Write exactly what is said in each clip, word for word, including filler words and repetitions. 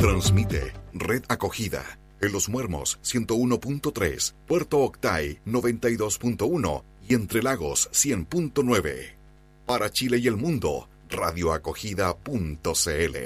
Transmite Red Acogida en Los Muermos ciento uno punto tres, Puerto Octay noventa y dos punto uno y Entre Lagos cien punto nueve. Para Chile y el mundo, radioacogida punto cl.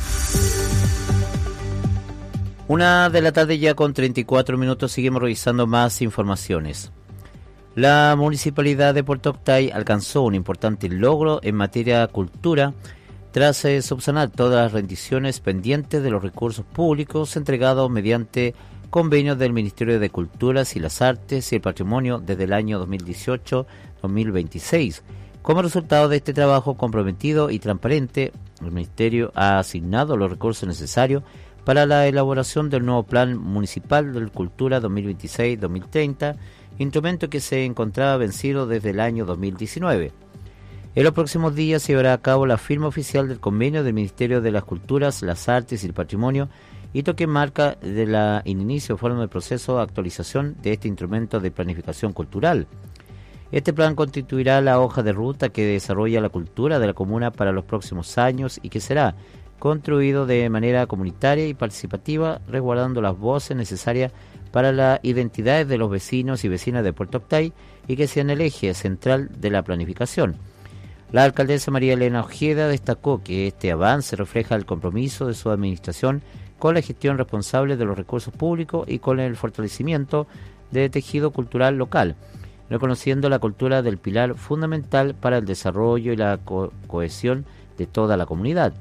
Una de la tarde ya con treinta y cuatro minutos, seguimos revisando más informaciones. La Municipalidad de Puerto Octay alcanzó un importante logro en materia de cultura tras eh, subsanar todas las rendiciones pendientes de los recursos públicos entregados mediante convenios del Ministerio de Culturas y las Artes y el Patrimonio desde el año dos mil dieciocho a dos mil veintiséis. Como resultado de este trabajo comprometido y transparente, el Ministerio ha asignado los recursos necesarios para la elaboración del nuevo Plan Municipal de Cultura dos mil veintiséis a dos mil treinta, instrumento que se encontraba vencido desde el año dos mil diecinueve. En los próximos días se llevará a cabo la firma oficial del convenio del Ministerio de las Culturas, las Artes y el Patrimonio, hito que marca de la inicio forma del proceso de actualización de este instrumento de planificación cultural. Este plan constituirá la hoja de ruta que desarrolla la cultura de la comuna para los próximos años y que será construido de manera comunitaria y participativa, resguardando las voces necesarias para las identidades de los vecinos y vecinas de Puerto Octay y que sean el eje central de la planificación. La alcaldesa María Elena Ojeda destacó que este avance refleja el compromiso de su administración con la gestión responsable de los recursos públicos y con el fortalecimiento del tejido cultural local, reconociendo la cultura del pilar fundamental para el desarrollo y la co- cohesión de toda la comunidad.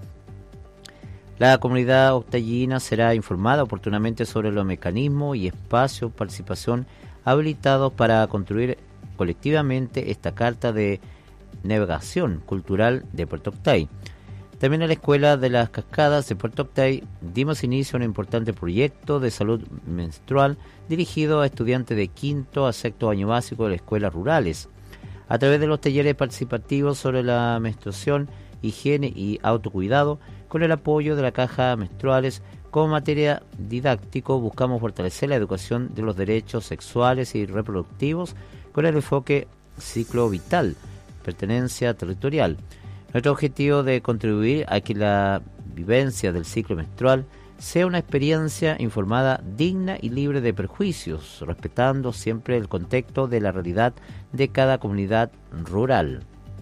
La comunidad octayina será informada oportunamente sobre los mecanismos y espacios de participación habilitados para construir colectivamente esta carta de navegación cultural de Puerto Octay. También en la Escuela de las Cascadas de Puerto Octay dimos inicio a un importante proyecto de salud menstrual dirigido a estudiantes de quinto a sexto año básico de las escuelas rurales. A través de los talleres participativos sobre la menstruación, higiene y autocuidado, con el apoyo de la Caja Menstruales como materia didáctico, buscamos fortalecer la educación de los derechos sexuales y reproductivos con el enfoque ciclo vital, pertenencia territorial. Nuestro objetivo de contribuir a que la vivencia del ciclo menstrual sea una experiencia informada, digna y libre de prejuicios, respetando siempre el contexto de la realidad de cada comunidad rural.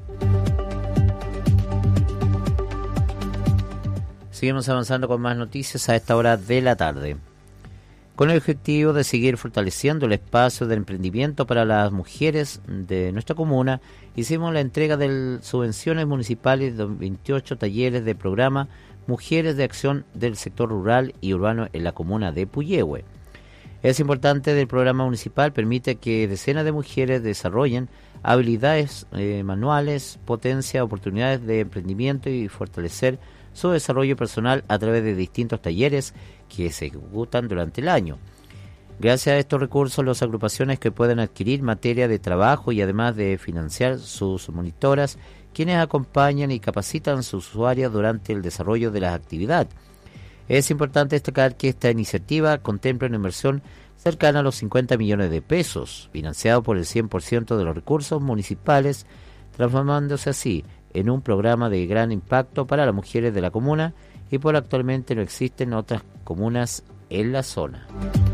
Seguimos avanzando con más noticias a esta hora de la tarde. Con el objetivo de seguir fortaleciendo el espacio de emprendimiento para las mujeres de nuestra comuna, hicimos la entrega de subvenciones municipales de veintiocho talleres de programa Mujeres de Acción del Sector Rural y Urbano en la comuna de Puyehue. Es importante del programa municipal permite que decenas de mujeres desarrollen habilidades eh, manuales, potencia oportunidades de emprendimiento y fortalecer su desarrollo personal a través de distintos talleres que se ejecutan durante el año. Gracias a estos recursos, las agrupaciones que pueden adquirir materia de trabajo y además de financiar sus monitoras, quienes acompañan y capacitan a sus usuarios durante el desarrollo de las actividades. Es importante destacar que esta iniciativa contempla una inversión cercana a los cincuenta millones de pesos, financiado por el cien por ciento de los recursos municipales, transformándose así en un programa de gran impacto para las mujeres de la comuna y por actualmente no existen otras comunas en la zona.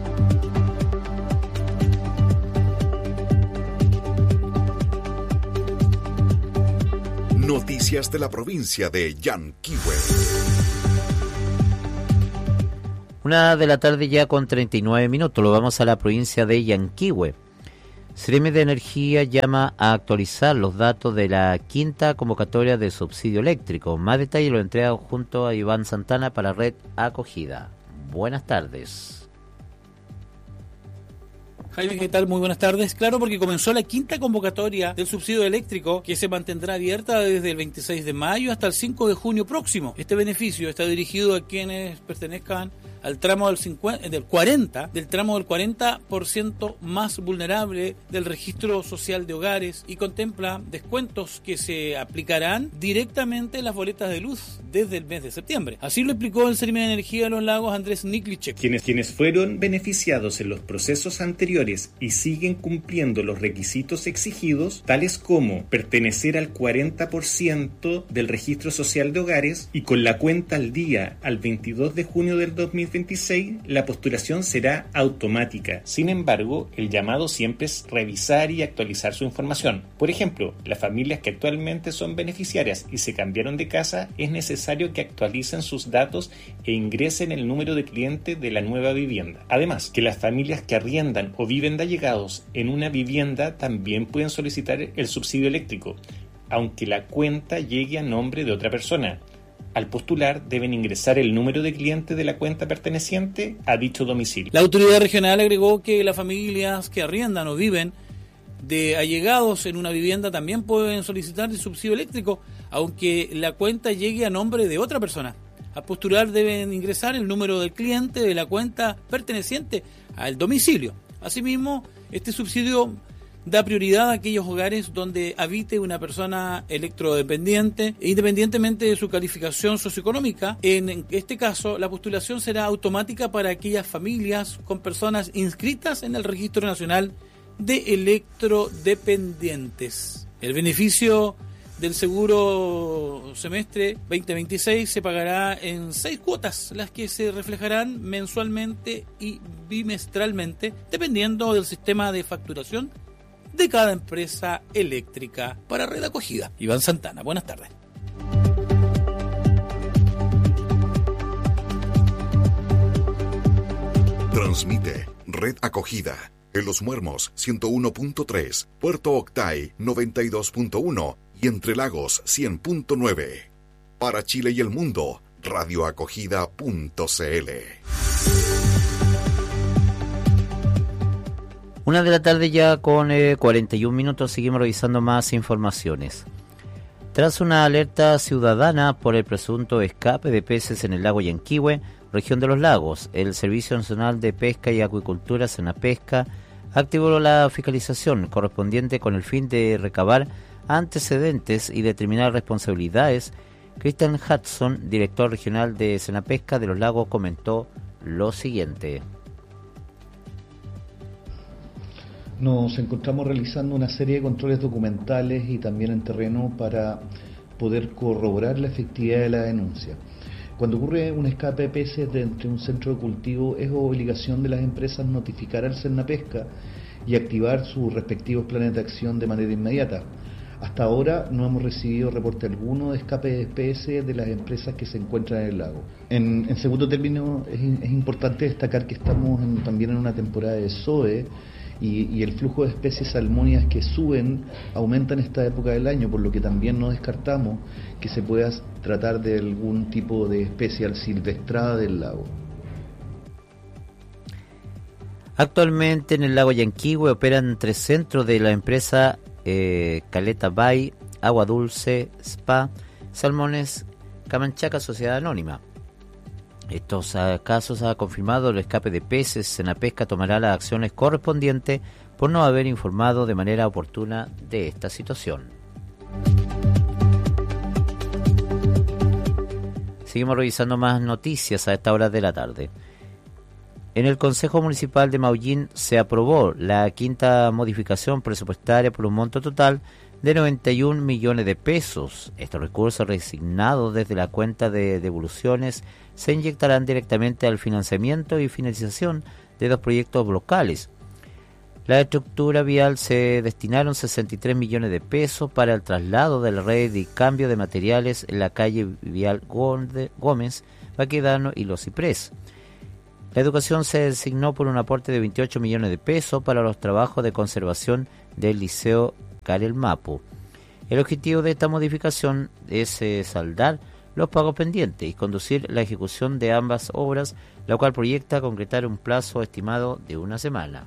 Noticias de la provincia de Yanquihue. Una de la tarde ya con treinta y nueve minutos, lo vamos a la provincia de Yanquihue. Seremi de Energía llama a actualizar los datos de la quinta convocatoria de subsidio eléctrico. Más detalle lo entrega junto a Iván Santana para Red Acogida. Buenas tardes. Jaime, ¿qué tal? Muy buenas tardes. Claro, porque comenzó la quinta convocatoria del subsidio eléctrico que se mantendrá abierta desde el veintiséis de mayo hasta el cinco de junio próximo. Este beneficio está dirigido a quienes pertenezcan al tramo del cincuenta, del cuarenta, del tramo del cuarenta por ciento más vulnerable del registro social de hogares y contempla descuentos que se aplicarán directamente en las boletas de luz desde el mes de septiembre. Así lo explicó el Seremi de Energía de los Lagos, Andrés Niklicek. Quienes, quienes fueron beneficiados en los procesos anteriores y siguen cumpliendo los requisitos exigidos, tales como pertenecer al cuarenta por ciento del registro social de hogares y con la cuenta al día al veintidós de junio del dos mil veintiséis, la postulación será automática. Sin embargo, el llamado siempre es revisar y actualizar su información. Por ejemplo, las familias que actualmente son beneficiarias y se cambiaron de casa, es necesario que actualicen sus datos e ingresen el número de cliente de la nueva vivienda. Además, que las familias que arriendan o viven de allegados en una vivienda también pueden solicitar el subsidio eléctrico, aunque la cuenta llegue a nombre de otra persona. Al postular deben ingresar el número de cliente de la cuenta perteneciente a dicho domicilio. La autoridad regional agregó que las familias que arriendan o viven de allegados en una vivienda también pueden solicitar el subsidio eléctrico, aunque la cuenta llegue a nombre de otra persona. Al postular deben ingresar el número del cliente de la cuenta perteneciente al domicilio. Asimismo, este subsidio da prioridad a aquellos hogares donde habite una persona electrodependiente, independientemente de su calificación socioeconómica. En este caso, la postulación será automática para aquellas familias con personas inscritas en el Registro Nacional de Electrodependientes. El beneficio del seguro semestre veinte veintiséis se pagará en seis cuotas, las que se reflejarán mensualmente y bimestralmente, dependiendo del sistema de facturación de cada empresa eléctrica. Para Red Acogida, Iván Santana, buenas tardes. Transmite Red Acogida en Los Muermos ciento uno punto tres, Puerto Octay noventa y dos punto uno y Entre Lagos cien punto nueve. Para Chile y el mundo, radioacogida punto cl. Una de la tarde ya con eh, cuarenta y un minutos, seguimos revisando más informaciones. Tras una alerta ciudadana por el presunto escape de peces en el lago Yanquihue, región de los lagos, el Servicio Nacional de Pesca y Acuicultura, Senapesca, activó la fiscalización correspondiente con el fin de recabar antecedentes y determinar responsabilidades. Christian Hudson, director regional de Senapesca de los Lagos, comentó lo siguiente. Nos encontramos realizando una serie de controles documentales y también en terreno para poder corroborar la efectividad de la denuncia. Cuando ocurre un escape de peces dentro de un centro de cultivo, es obligación de las empresas notificar al Senapesca y activar sus respectivos planes de acción de manera inmediata. Hasta ahora no hemos recibido reporte alguno de escape de especies de las empresas que se encuentran en el lago. En, en segundo término, es, es importante destacar que estamos en, también en una temporada de S O E, y, y el flujo de especies salmónicas que suben aumenta en esta época del año, por lo que también no descartamos que se pueda tratar de algún tipo de especie silvestrada del lago. Actualmente en el lago Yanquihue operan tres centros de la empresa eh, Caleta Bay, Agua Dulce, Spa, Salmones, Camanchaca Sociedad Anónima. Estos casos ha confirmado el escape de peces. Senapesca tomará las acciones correspondientes por no haber informado de manera oportuna de esta situación. Seguimos revisando más noticias a esta hora de la tarde. En el Consejo Municipal de Maullín se aprobó la quinta modificación presupuestaria por un monto total de noventa y un millones de pesos. Estos recursos resignados desde la cuenta de devoluciones se inyectarán directamente al financiamiento y finalización de dos proyectos locales. La estructura vial se destinaron sesenta y tres millones de pesos para el traslado de la red y cambio de materiales en la calle vial Gómez, Baquedano y Los Ciprés. La educación se designó por un aporte de veintiocho millones de pesos para los trabajos de conservación del Liceo Karel Mapu. El objetivo de esta modificación es eh, saldar los pagos pendientes y conducir la ejecución de ambas obras, la cual proyecta concretar un plazo estimado de una semana.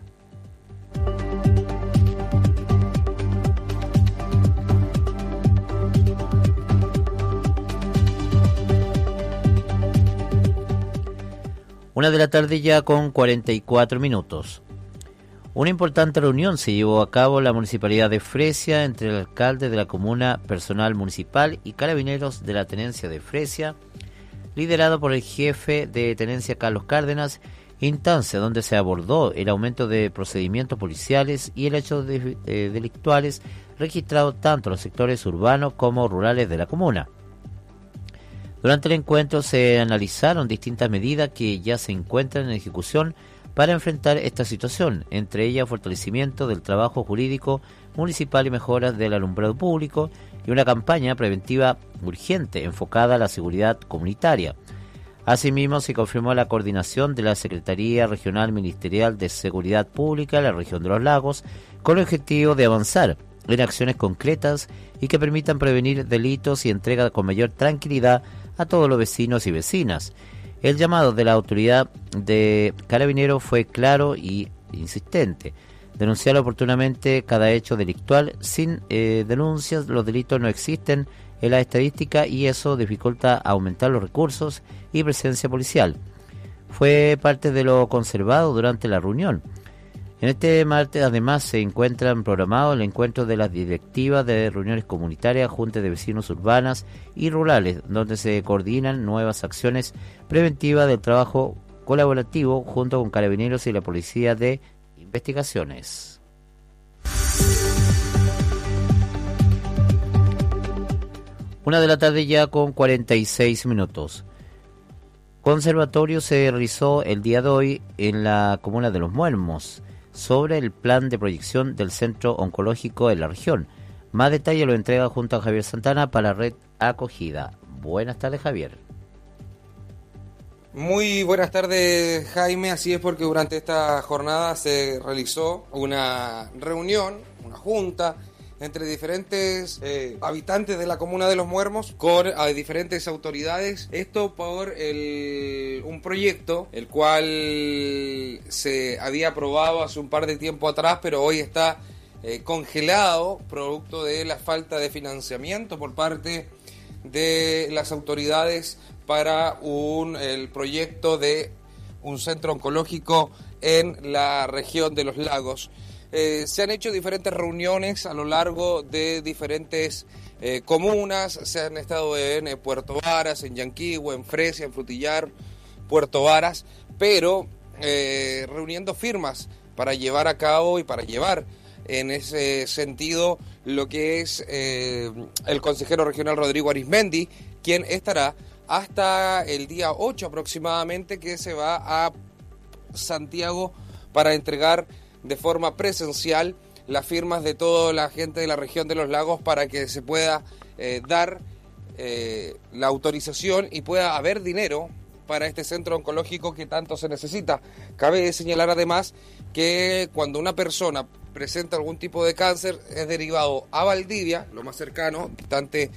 Una de la tarde ya con cuarenta y cuatro minutos. Una importante reunión se llevó a cabo en la Municipalidad de Fresia entre el alcalde de la comuna, personal municipal y carabineros de la Tenencia de Fresia, liderado por el jefe de Tenencia Carlos Cárdenas, instancia donde se abordó el aumento de procedimientos policiales y el hecho de, de delictuales registrados tanto en los sectores urbanos como rurales de la comuna. Durante el encuentro se analizaron distintas medidas que ya se encuentran en ejecución para enfrentar esta situación, entre ellas fortalecimiento del trabajo jurídico municipal y mejoras del alumbrado público y una campaña preventiva urgente enfocada a la seguridad comunitaria. Asimismo, se confirmó la coordinación de la Secretaría Regional Ministerial de Seguridad Pública en la región de los Lagos con el objetivo de avanzar en acciones concretas y que permitan prevenir delitos y entrega con mayor tranquilidad a todos los vecinos y vecinas. El llamado de la autoridad de Carabineros fue claro y insistente: denunciar oportunamente cada hecho delictual. Sin eh, denuncias, los delitos no existen en la estadística y eso dificulta aumentar los recursos y presencia policial. Fue parte de lo conservado durante la reunión. En este martes, además, se encuentran programados el encuentro de las directivas de reuniones comunitarias, juntas de vecinos urbanas y rurales, donde se coordinan nuevas acciones preventivas del trabajo colaborativo junto con Carabineros y la Policía de Investigaciones. Una de la tarde ya con cuarenta y seis minutos. Conservatorio se realizó el día de hoy en la comuna de Los Muermos sobre el plan de proyección del centro oncológico en la región. Más detalle lo entrega junto a Javier Santana para Red Acogida. Buenas tardes, Javier. Muy buenas tardes, Jaime. Así es, porque durante esta jornada se realizó una reunión, una junta entre diferentes eh, habitantes de la comuna de Los Muermos con eh, diferentes autoridades. Esto por el, un proyecto el cual se había aprobado hace un par de tiempo atrás, pero hoy está eh, congelado producto de la falta de financiamiento por parte de las autoridades para un el proyecto de un centro oncológico en la región de los lagos. Eh, se han hecho diferentes reuniones a lo largo de diferentes eh, comunas. Se han estado en eh, Puerto Varas, en Yanquihue, en Fresia, en Frutillar, Puerto Varas, pero eh, reuniendo firmas para llevar a cabo y para llevar en ese sentido lo que es eh, el consejero regional Rodrigo Arismendi, quien estará hasta el día ocho aproximadamente, que se va a Santiago para entregar de forma presencial las firmas de toda la gente de la región de los lagos para que se pueda eh, dar eh, la autorización y pueda haber dinero para este centro oncológico que tanto se necesita. Cabe señalar además que cuando una persona presenta algún tipo de cáncer es derivado a Valdivia, lo más cercano, distante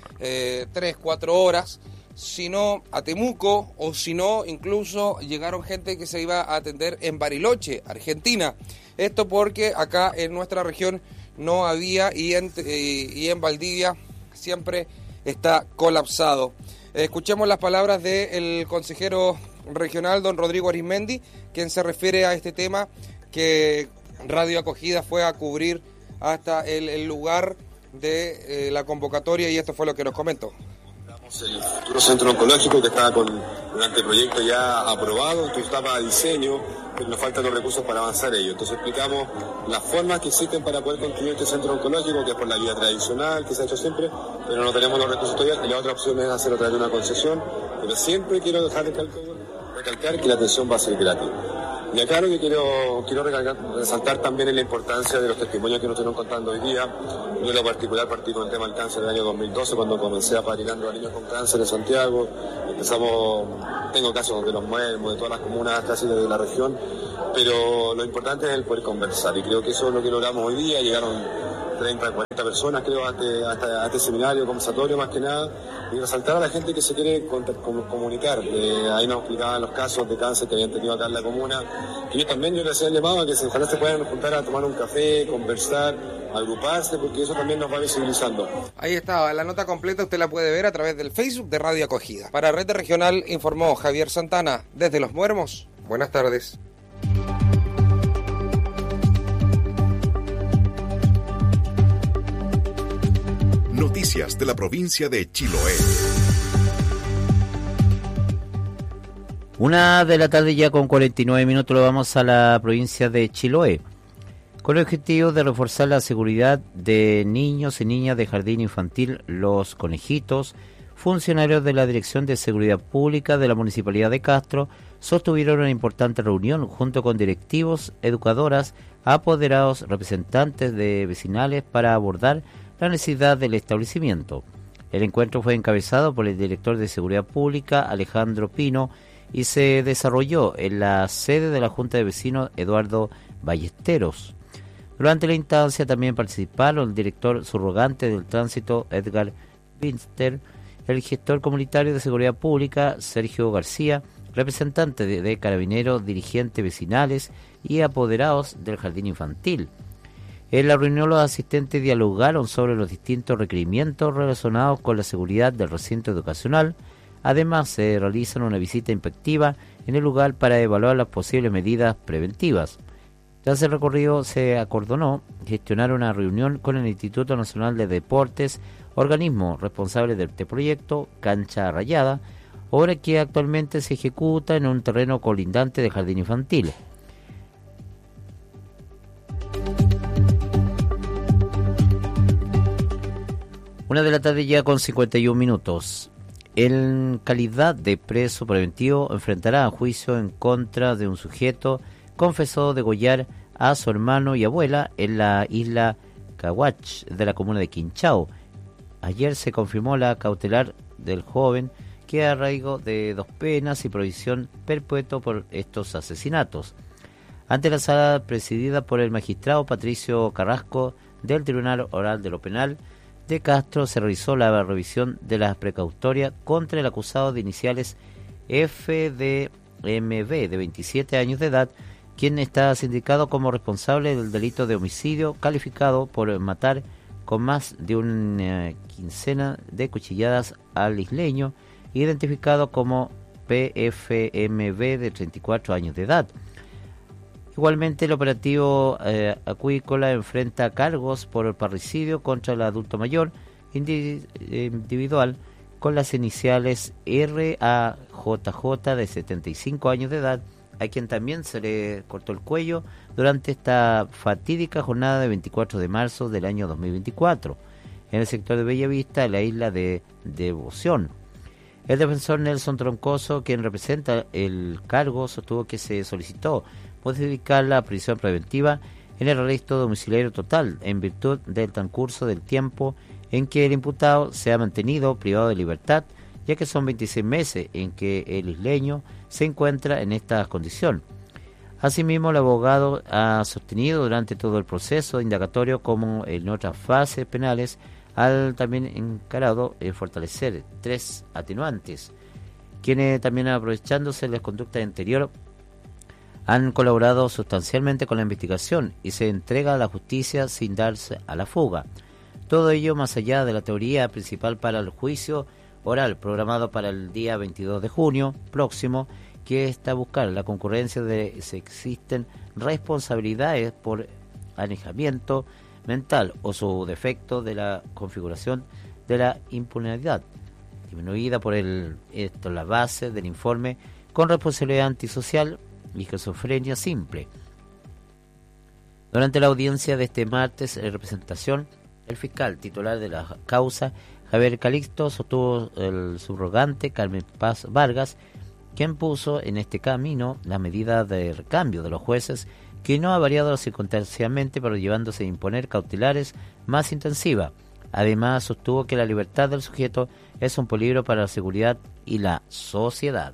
eh, tres, cuatro horas, sino a Temuco, o si no, incluso llegaron gente que se iba a atender en Bariloche, Argentina. Esto porque acá en nuestra región no había y en, y en Valdivia siempre está colapsado. Escuchemos las palabras del consejero regional, don Rodrigo Arismendi, quien se refiere a este tema que Radio Acogida fue a cubrir hasta el, el lugar de eh, la convocatoria, y esto fue lo que nos comentó. El futuro centro oncológico que está con un anteproyecto ya aprobado, que está para diseño, pero nos faltan los recursos para avanzar ello. Entonces explicamos las formas que existen para poder construir este centro oncológico, que es por la vía tradicional, que se ha hecho siempre, pero no tenemos los recursos todavía, y la otra opción es hacerlo a través de una concesión, pero siempre quiero dejar de recalcar que la atención va a ser gratis. Y acá lo que quiero, quiero recalcar, resaltar también es la importancia de los testimonios que nos estuvieron contando hoy día. Yo en lo particular partí con el tema del cáncer en el año dos mil doce, cuando comencé apadrinando a niños con cáncer en Santiago. Empezamos, tengo casos de Los Muermos, de todas las comunas casi de la región, pero lo importante es el poder conversar, y creo que eso es lo que logramos hoy día. Llegaron treinta, cuarenta personas, creo, a este, a este, a este seminario conversatorio más que nada, y resaltar a la gente que se quiere comunicar. Eh, ahí nos explicaban los casos de cáncer que habían tenido acá en la comuna. Y yo también yo les hacía el llamado a que se, ojalá se puedan juntar a tomar un café, conversar, agruparse, porque eso también nos va visibilizando. Ahí está, la nota completa usted la puede ver a través del Facebook de Radio Acogida. Para Red Regional informó Javier Santana desde Los Muermos. Buenas tardes. Noticias de la provincia de Chiloé. Una de la tarde ya con cuarenta y nueve minutos, lo vamos a la provincia de Chiloé, con el objetivo de reforzar la seguridad de niños y niñas de jardín infantil Los Conejitos. Funcionarios de la Dirección de Seguridad Pública de la Municipalidad de Castro sostuvieron una importante reunión junto con directivos, educadoras, apoderados, representantes de vecinales para abordar la necesidad del establecimiento. El encuentro fue encabezado por el director de Seguridad Pública, Alejandro Pino, y se desarrolló en la sede de la Junta de Vecinos, Eduardo Ballesteros. Durante la instancia también participaron el director subrogante del tránsito, Edgar Winster, el gestor comunitario de Seguridad Pública, Sergio García, representantes de, de carabineros, dirigentes vecinales y apoderados del jardín infantil. En la reunión los asistentes dialogaron sobre los distintos requerimientos relacionados con la seguridad del recinto educacional. Además, se realizan una visita inspectiva en el lugar para evaluar las posibles medidas preventivas. Tras el recorrido se acordonó gestionar una reunión con el Instituto Nacional de Deportes, organismo responsable de este proyecto, Cancha Rayada, obra que actualmente se ejecuta en un terreno colindante de jardín infantil. Una de la tarde ya con cincuenta y un minutos. En calidad de preso preventivo enfrentará a juicio en contra de un sujeto confesó degollar a su hermano y abuela en la isla Cahuach de la comuna de Quinchao. Ayer se confirmó la cautelar del joven que arraigo de dos penas y provisión perpetua por estos asesinatos. Ante la sala presidida por el magistrado Patricio Carrasco del Tribunal Oral de lo Penal de Castro, se realizó la revisión de la precautoria contra el acusado de iniciales F D M B de veintisiete años de edad, quien está sindicado como responsable del delito de homicidio calificado por matar con más de una quincena de cuchilladas al isleño, identificado como P F M B de treinta y cuatro años de edad. Igualmente, el operativo eh, acuícola enfrenta cargos por el parricidio contra el adulto mayor individual con las iniciales R A J J de setenta y cinco años de edad, a quien también se le cortó el cuello durante esta fatídica jornada de veinticuatro de marzo del año dos mil veinticuatro, en el sector de Bellavista, en la isla de Devoción. El defensor Nelson Troncoso, quien representa el cargo, sostuvo que se solicitó modificar la prisión preventiva en el arresto domiciliario total en virtud del transcurso del tiempo en que el imputado se ha mantenido privado de libertad, ya que son veintiséis meses en que el isleño se encuentra en esta condición. Asimismo, el abogado ha sostenido durante todo el proceso indagatorio como en otras fases penales al también encarado en fortalecer tres atenuantes, quienes también aprovechándose de las conductas anteriores han colaborado sustancialmente con la investigación y se entrega a la justicia sin darse a la fuga. Todo ello más allá de la teoría principal para el juicio oral programado para el día veintidós de junio próximo, que está a buscar la concurrencia de si existen responsabilidades por anejamiento mental o su defecto de la configuración de la impunidad, disminuida por el, esto, la base del informe con responsabilidad antisocial y esquizofrenia simple. Durante la audiencia de este martes en representación, el fiscal titular de la causa, Javier Calixto, sostuvo el subrogante Carmen Paz Vargas, quien puso en este camino la medida de recambio de los jueces, que no ha variado circunstancialmente, pero llevándose a imponer cautelares más intensivas. Además, sostuvo que la libertad del sujeto es un peligro para la seguridad y la sociedad.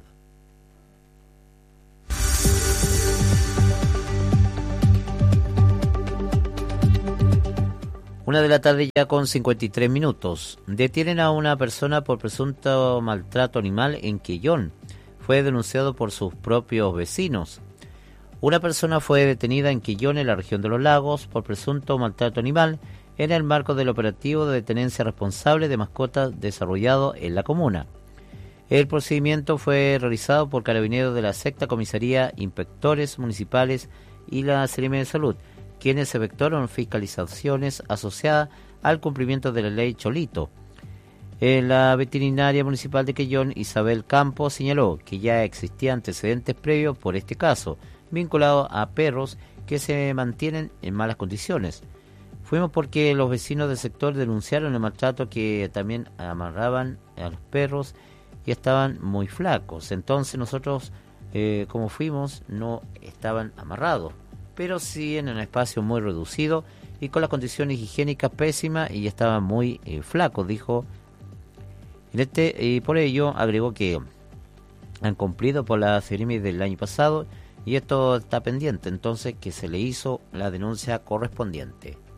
Una de la tarde ya con cincuenta y tres minutos. Detienen a una persona por presunto maltrato animal en Quillón. Fue denunciado por sus propios vecinos. Una persona fue detenida en Quillón, en la región de los Lagos, por presunto maltrato animal en el marco del operativo de tenencia responsable de mascotas desarrollado en la comuna. El procedimiento fue realizado por carabineros de la sexta comisaría, inspectores municipales y la Seremi de Salud, quienes efectuaron fiscalizaciones asociadas al cumplimiento de la ley Cholito. En la veterinaria municipal de Quillón, Isabel Campos, señaló que ya existían antecedentes previos por este caso, vinculados a perros que se mantienen en malas condiciones. Fuimos porque los vecinos del sector denunciaron el maltrato, que también amarraban a los perros y estaban muy flacos. Entonces nosotros, eh, como fuimos, no estaban amarrados, pero sí en un espacio muy reducido y con las condiciones higiénicas pésimas, y estaban muy eh, flacos, dijo. En este, y por ello agregó que han cumplido por la Seremi del año pasado y esto está pendiente, entonces que se le hizo la denuncia correspondiente.